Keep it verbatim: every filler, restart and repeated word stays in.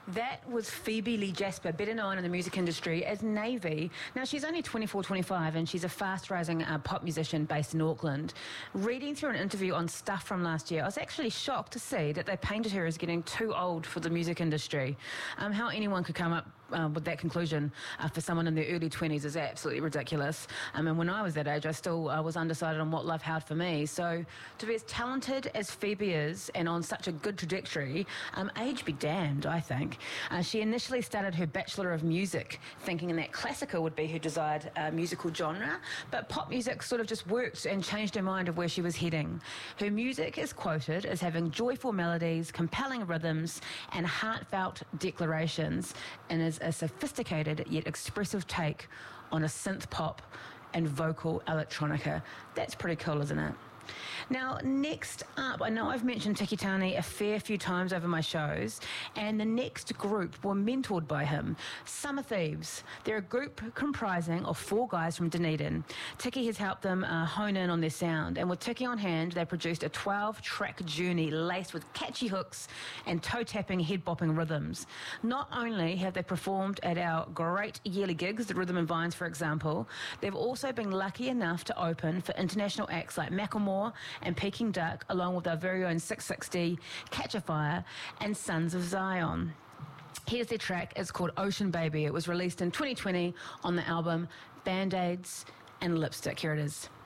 That was Phoebe Lee Jasper, better known in the music industry as Navy. Now, she's only twenty-four, twenty-five, and she's a fast-rising uh, pop musician based in Auckland. Reading through an interview on Stuff from last year, I was actually shocked to see that they painted her as getting too old for the music industry. Um, how anyone could come up uh, with that conclusion uh, for someone in their early twenties is absolutely ridiculous. Um, and when I was that age, I still uh, was undecided on what love held for me. So to be as talented as Phoebe is and on such a good trajectory, um, age be damned, I think. Uh, she initially started her Bachelor of Music thinking that classical would be her desired uh, musical genre, but pop music sort of just worked and changed her mind of where she was heading. Her music is quoted as having joyful melodies, compelling rhythms, and heartfelt declarations, and is a sophisticated yet expressive take on a synth pop and vocal electronica. That's pretty cool, isn't it? Now, next up, I know I've mentioned Tikitani a fair few times over my shows, and the next group were mentored by him, Summer Thieves. They're a group comprising of four guys from Dunedin. Tiki has helped them uh, hone in on their sound, and with Tiki on hand, they produced a twelve-track journey laced with catchy hooks and toe-tapping, head-bopping rhythms. Not only have they performed at our great yearly gigs, the Rhythm and Vines, for example, they've also been lucky enough to open for international acts like Macklemore and Peking Duck, along with our very own six sixty, Catch a Fire, and Sons of Zion. Here's their track. It's called Ocean Baby. It was released in twenty twenty on the album Band-Aids and Lipstick. Here it is.